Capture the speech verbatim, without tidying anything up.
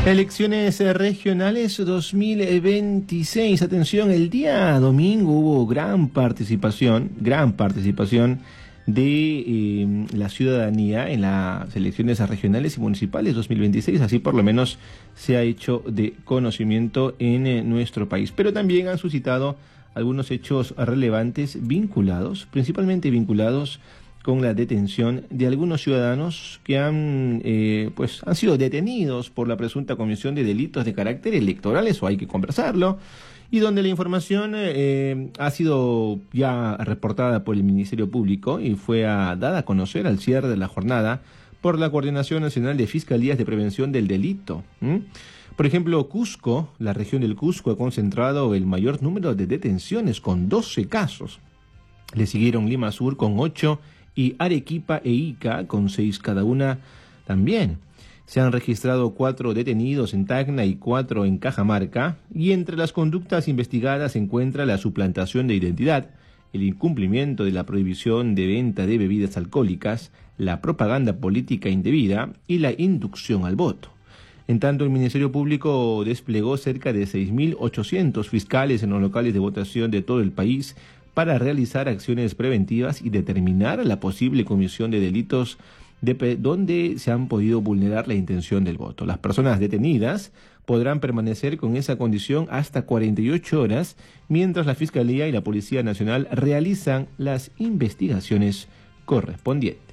Elecciones regionales dos mil veintiséis. Atención, el día domingo hubo gran participación, gran participación de eh, la ciudadanía en las elecciones regionales y municipales dos mil veintiséis. Así por lo menos se ha hecho de conocimiento en eh, nuestro país. Pero también han suscitado algunos hechos relevantes vinculados, principalmente vinculados con la detención de algunos ciudadanos que han eh, pues han sido detenidos por la presunta comisión de delitos de carácter electoral. Eso hay que conversarlo, y donde la información eh, ha sido ya reportada por el Ministerio Público y fue a, dada a conocer al cierre de la jornada por la Coordinación Nacional de Fiscalías de Prevención del Delito. ¿Mm? Por ejemplo, Cusco, la región del Cusco, ha concentrado el mayor número de detenciones con doce casos. Le siguieron Lima Sur con ocho y Arequipa e Ica con seis cada una también. Se han registrado cuatro detenidos en Tacna y cuatro en Cajamarca, y entre las conductas investigadas se encuentra la suplantación de identidad, el incumplimiento de la prohibición de venta de bebidas alcohólicas, la propaganda política indebida y la inducción al voto. En tanto, el Ministerio Público desplegó cerca de seis mil ochocientos fiscales en los locales de votación de todo el país para realizar acciones preventivas y determinar la posible comisión de delitos de donde se han podido vulnerar la intención del voto. Las personas detenidas podrán permanecer con esa condición hasta cuarenta y ocho horas, mientras la Fiscalía y la Policía Nacional realizan las investigaciones correspondientes.